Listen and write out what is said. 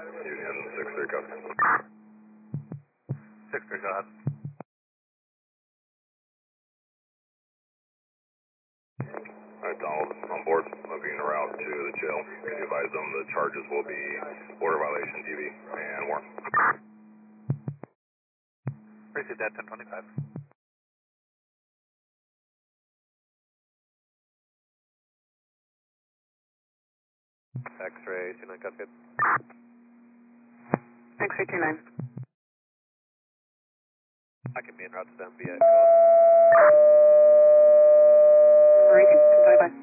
Union 6-3 copy. 6-3, go ahead. Alright, Donald, on board, looking en route to the jail. Can you advise them the charges will be border violation, DV, and warrant? Received that, 1025. X-ray 29 copy. X-ray 29. I can be en route to them via. Alrighty, bye-bye.